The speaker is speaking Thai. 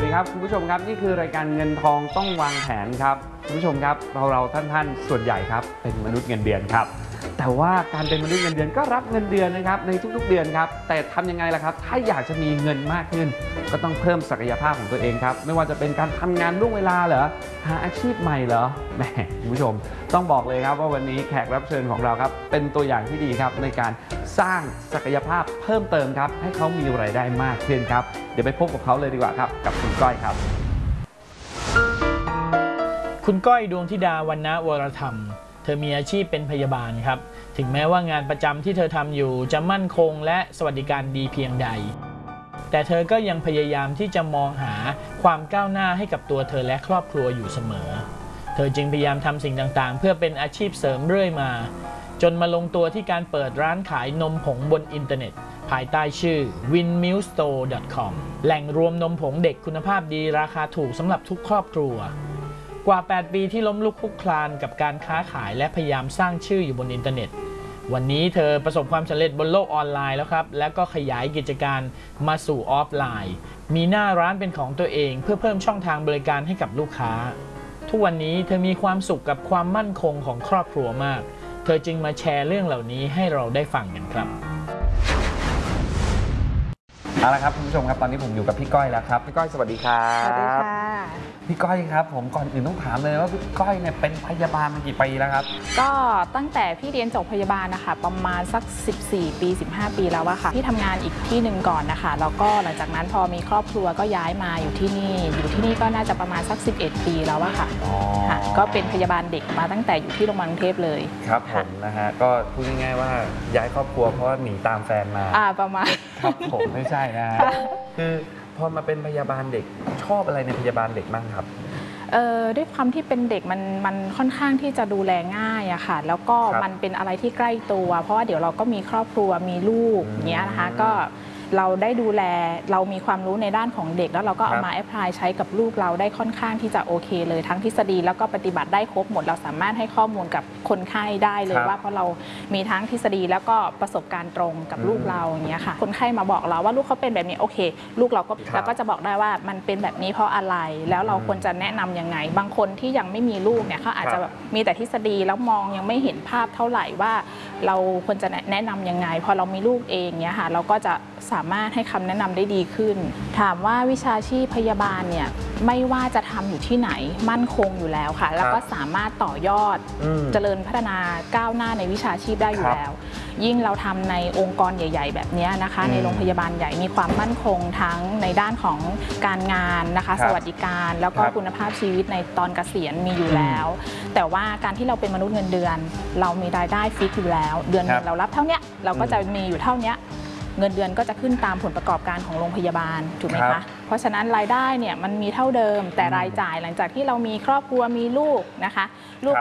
วัสดีครับคุณผู้ชมครับนี่คือรายการเงินทองต้องวางแผนครับคุณผู้ชมครับเราท่านส่วนใหญ่ครับเป็นมนุษย์เงินเดือนครับแต่ว่าการเป็นมนุษย์เงินเดือนก็รับเงินเดือนนะครับในทุกๆเดือนครับแต่ทำยังไงล่ะครับถ้าอยากจะมีเงินมากขึ้นก็ต้องเพิ่มศักยภาพของตัวเองครับไม่ว่าจะเป็นการทำงานล่วงเวลาเหรอหาอาชีพใหม่เหรอแหมคุณผู้ชมต้องบอกเลยครับว่าวันนี้แขกรับเชิญของเราครับเป็นตัวอย่างที่ดีครับในการสร้างศักยภาพเพิ่มเติมครับให้เขามีรายได้มากขึ้นครับเดี๋ยวไปพบกับเขาเลยดีกว่าครับกับคุณก้อยครับคุณก้อยดวงธิดาวรรณวรธรรมเธอมีอาชีพเป็นพยาบาลครับถึงแม้ว่างานประจำที่เธอทำอยู่จะมั่นคงและสวัสดิการดีเพียงใดแต่เธอก็ยังพยายามที่จะมองหาความก้าวหน้าให้กับตัวเธอและครอบครัวอยู่เสมอเธอจึงพยายามทำสิ่งต่างๆเพื่อเป็นอาชีพเสริมเรื่อยมาจนมาลงตัวที่การเปิดร้านขายนมผงบนอินเทอร์เน็ตภายใต้ชื่อ winmilkstore.com แหล่งรวมนมผงเด็กคุณภาพดีราคาถูกสำหรับทุกครอบครัวกว่า8 ปีที่ล้มลุกคลุกคลานกับการค้าขายและพยายามสร้างชื่ออยู่บนอินเทอร์เน็ตวันนี้เธอประสบความสำเร็จบนโลกออนไลน์แล้วครับและก็ขยายกิจการมาสู่ออฟไลน์มีหน้าร้านเป็นของตัวเองเพื่อเพิ่มช่องทางบริการให้กับลูกค้าทุกวันนี้เธอมีความสุขกับความมั่นคงของครอบครัวมากเธอจึงมาแชร์เรื่องเหล่านี้ให้เราได้ฟังกันครับเอาละครับคุณผู้ชมครับตอนนี้ผมอยู่กับพี่ก้อยแล้วครับพี่ก้อยสวัสดีครับสวัสดีค่ะพี่ก้อยครับผมก่อนอื่นต้องถามเลยว่าพี่ก้อยเนี่ยเป็นพยาบาลมากี่ปีแล้วครับก็ตั้งแต่พี่เรียนจบพยาบาลนะคะประมาณสัก14 ปี 15 ปีแล้วอะค่ะพี่ทำงานอีกที่หนึ่งก่อนนะคะแล้วก็หลังจากนั้นพอมีครอบครัวก็ย้ายมาอยู่ที่นี่ก็น่าจะประมาณสัก11 ปีแล้วอะค่ะก็เป็นพยาบาลเด็กมาตั้งแต่อยู่ที่โรงพยาบาลกรุงเทพเลยครับผมนะฮะก็พูดง่ายๆว่าย้ายครอบครัวเพราะว่าหนีตามแฟนมาประมาณครับผมไม่ใช่นะฮะคือพอมาเป็นพยาบาลเด็กชอบอะไรในพยาบาลเด็กบ้างครับด้วยความที่เป็นเด็กมันค่อนข้างที่จะดูแลง่ายอะค่ะแล้วก็มันเป็นอะไรที่ใกล้ตัวเพราะว่าเดี๋ยวเราก็มีครอบครัวมีลูกอย่างเงี้ยนะคะก็เราได้ดูแลเรามีความรู้ในด้านของเด็กแล้วเราก็เอามาแอพพลายใช้กับลูกเราได้ค่อนข้างที่จะโอเคเลยทั้งทฤษฎีแล้วก็ปฏิบัติได้ครบหมดเราสามารถให้ข้อมูลกับคนไข้ได้เลยว่าเพราะเรามีทั้งทฤษฎีแล้วก็ประสบการณ์ตรงกับลูกเราอย่างเงี้ยค่ะคนไข้มาบอกเราว่าลูกเขาเป็นแบบนี้โอเคลูกเราก็จะบอกได้ว่ามันเป็นแบบนี้เพราะอะไรแล้วเราควรจะแนะนํำยังไงบางคนที่ยังไม่มีลูกเนี่ยเขาอาจจะแบบมีแต่ทฤษฎีแล้วมองยังไม่เห็นภาพเท่าไหร่ว่าเราควรจะแนะนำยังไงพอเรามีลูกเองเนี่ยค่ะเราก็จะสามารถให้คำแนะนำได้ดีขึ้นถามว่าวิชาชีพพยาบาลเนี่ยไม่ว่าจะทำอยู่ที่ไหนมั่นคงอยู่แล้วค่ะแล้วก็สามารถต่อยอดเจริญพัฒนาก้าวหน้าในวิชาชีพได้อยู่แล้วยิ่งเราทำในองค์กรใหญ่ๆแบบนี้นะคะในโรงพยาบาลใหญ่มีความมั่นคงทั้งในด้านของการงานนะคะสวัสดิการแล้วก็คุณภาพชีวิตในตอนเกษียณมีอยู่แล้วแต่ว่าการที่เราเป็นมนุษย์เงินเดือนเรามีรายได้ฟิกอยู่แล้วเดือนนึงเรารับเท่านี้เราก็จะมีอยู่เท่านี้เงินเดือนก็จะขึ้นตามผลประกอบการของโรงพยาบาลถูกไหมคะเพราะฉะนั้นรายได้เนี่ยมันมีเท่าเดิมแต่รายจ่ายหลังจากที่เรามีครอบครัวมีลูกนะคะลูก